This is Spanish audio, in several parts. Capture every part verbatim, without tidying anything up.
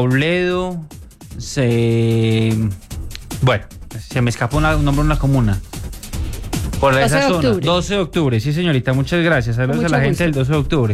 Robledo, se... Bueno, se me escapó una, un nombre de una comuna. Por esa zona. doce de octubre, sí señorita, muchas gracias. Saludos a la gente del doce de octubre.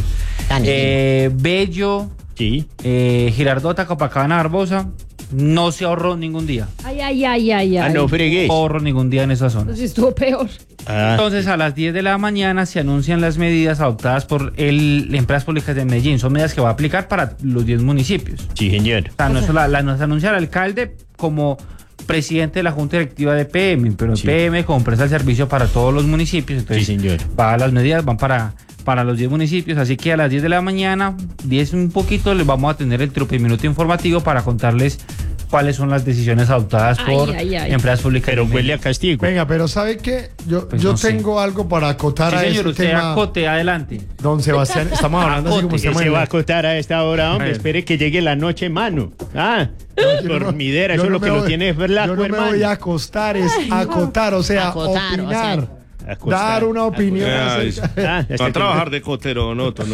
Eh, Bello, sí. eh, Girardota, Copacabana, Barbosa. No se ahorró ningún día. Ay, ay, ay, ay, ay. Ah, no fregues. No ahorró ningún día en esa zona. Entonces estuvo peor. Ah. Entonces, a las diez de la mañana se anuncian las medidas adoptadas por el Empresas Públicas de Medellín. Son medidas que va a aplicar para los diez municipios. Sí, señor. O sea, no solo la, la, nos anuncia el alcalde como presidente de la Junta Directiva de P M, pero sí. P M como presta el servicio para todos los municipios. Entonces, sí, señor. Va, las medidas van para, para los diez municipios, así que a las diez de la mañana, diez un poquito, les vamos a tener el trupe minuto informativo para contarles cuáles son las decisiones adoptadas ay, por ay, ay. Empresas Públicas. Pero huele a castigo. Venga, pero ¿sabe qué? Yo, Pues yo no tengo sé. algo para acotar Sí, a señor, este usted tema. acote, adelante. Don Sebastián, estamos hablando así como ¿Qué usted se me- va a acotar a esta hora, hombre? A ver. Espere que llegue la noche, mano. Ah, yo no- dormidera, yo eso es no lo me que lo voy- tiene Berlaco, Yo no me hermano. voy a acostar, es acotar, o sea, Acotar, o opinar. sea, Acostar. Dar una opinión. Ay, acerca- Ah, Va hasta a que trabajar de cotero, no, no.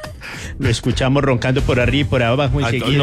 Lo escuchamos roncando por arriba y por abajo Ay, enseguida.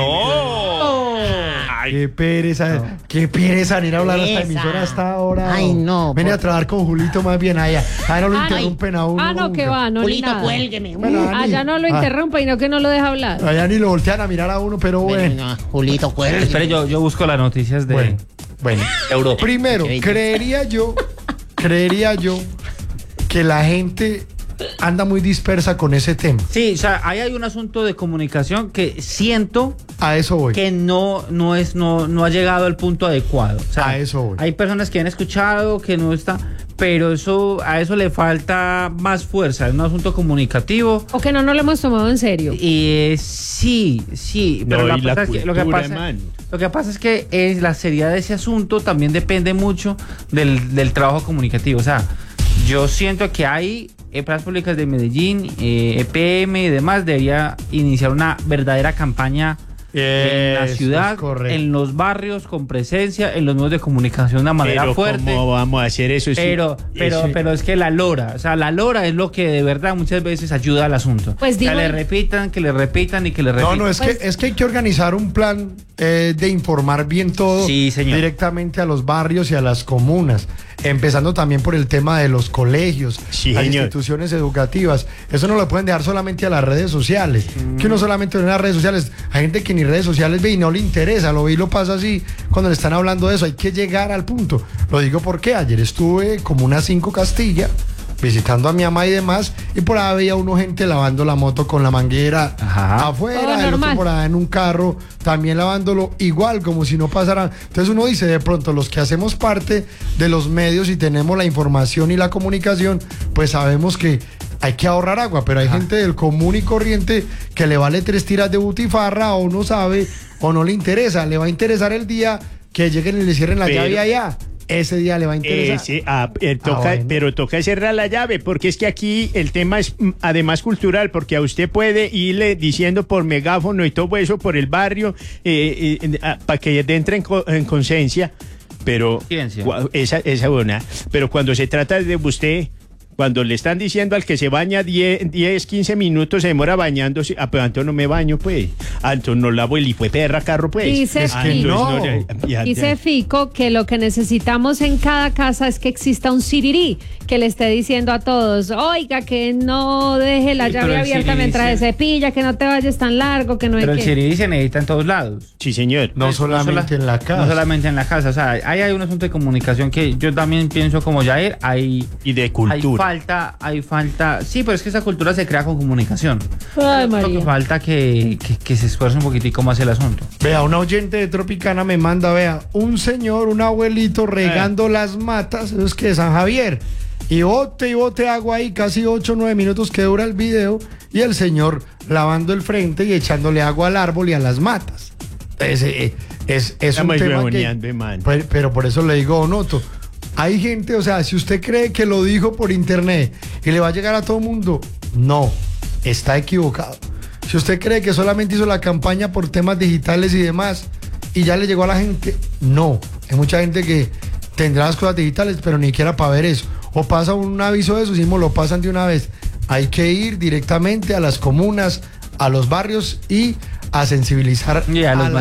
no. Ay, Qué pereza, qué pereza venir a hablar a esta Pereza. emisora hasta ahora. Ay, no, Venía por- a trabajar con Julito más bien allá. Ah, no lo Ay. interrumpen a uno. Ah, no, nunca. que va, no ni Julito, nada. cuélgueme. Bueno, Uh, Ani. Allá no lo Ah. interrumpa y no que no lo deja hablar. Allá ni lo voltean a mirar a uno, pero bueno, bueno. no, Julito, cuélgueme. Espere, yo, yo busco las noticias de Bueno, bueno. Europa. Primero, Ok. creería yo, creería yo que la gente anda muy dispersa con ese tema. Sí, o sea, ahí hay un asunto de comunicación que siento A eso voy. que no, no es, no, no ha llegado al punto adecuado. O sea, A eso voy. hay personas que han escuchado que no está, pero eso, a eso le falta más fuerza. Es un asunto comunicativo. O que no nos lo hemos tomado en serio. Y eh, sí, sí, pero No, la y la cosa es que- lo que cultura, pasa, hermano. lo que pasa es que es la seriedad de ese asunto también depende mucho del, del trabajo comunicativo. O sea, yo siento que hay Empresas Públicas de Medellín, eh, E P M y demás debería iniciar una verdadera campaña en la Eso ciudad, es correcto. en los barrios, con presencia, en los medios de comunicación de una manera Pero fuerte. ¿cómo vamos a hacer eso? Sí, Pero, pero, eso- pero es que la lora, o sea, la lora es lo que de verdad muchas veces ayuda al asunto. Pues que digo- le repitan, que le repitan y que le repitan. No, no, es, Pues- que, es que hay que organizar un plan eh, de informar bien todo Sí, señor. directamente a los barrios y a las comunas, empezando también por el tema de los colegios, Sí, las señor. instituciones educativas. Eso no lo pueden dejar solamente a las redes sociales, que uno solamente ve en las redes sociales. Hay gente que ni redes sociales ve y no le interesa, lo ve y lo pasa así cuando le están hablando de eso. Hay que llegar al punto. Lo digo porque ayer estuve como unas cinco Castilla visitando a mi mamá y demás, y por ahí veía uno gente lavando la moto con la manguera Ajá. Todo afuera, el otro normal. por ahí en un carro, también lavándolo igual, como si no pasara. Entonces uno dice, de pronto, los que hacemos parte de los medios y tenemos la información y la comunicación, pues sabemos que hay que ahorrar agua, pero hay gente del común y corriente que le vale tres tiras de butifarra o no sabe o no le interesa. Le va a interesar el día que lleguen y le cierren la Pero- llave allá. Ese día le va a interesar. Ese, ah, eh, toca, bueno. Pero toca cerrar la llave, porque es que aquí el tema es mm, además cultural, porque a usted puede irle diciendo por megáfono y todo eso por el barrio, eh, eh, ah, para que entre en, co- en conciencia, pero Ciencia. cua- esa, esa buena, pero cuando se trata de usted, cuando le están diciendo al que se baña diez, quince minutos, se demora bañándose. Ah, pero antes no me baño, pues. Antes no lavo el hijo de perra carro, pues. Dice Es que Fico, no. ya- ya- dice Fico que lo que necesitamos en cada casa es que exista un sirirí que le esté diciendo a todos, oiga, que no deje la Sí, pero llave el abierta sirirí mientras se- se cepilla, que no te vayas tan largo, que no hay Pero el que... Sirirí se necesita en todos lados. Sí, señor. No Pues, solamente sola- en la casa. No solamente en la casa. O sea, ahí hay un asunto de comunicación que yo también pienso como Jair. Hay, Y de hay cultura. falta, hay falta. Sí, pero es que esa cultura se crea con comunicación. Ay, Lo María. que falta que, que, que se esfuerce un poquitico más el asunto. Vea, una oyente de Tropicana me manda, vea, un señor, un abuelito regando las matas, eso es que San Javier, y bote y bote agua ahí, casi ocho o nueve minutos que dura el video, y el señor lavando el frente y echándole agua al árbol y a las matas. Es, es, es, es un Estamos tema huevoneando, que, man. pero, pero por eso le digo, Onoto, hay gente, o sea, si usted cree que lo dijo por internet y le va a llegar a todo mundo, no, está equivocado. Si usted cree que solamente hizo la campaña por temas digitales y demás y ya le llegó a la gente, no. Hay mucha gente que tendrá las cosas digitales, pero ni siquiera para ver eso. O pasa un aviso de eso, y lo pasan de una vez. Hay que ir directamente a las comunas, a los barrios y a sensibilizar Y a los la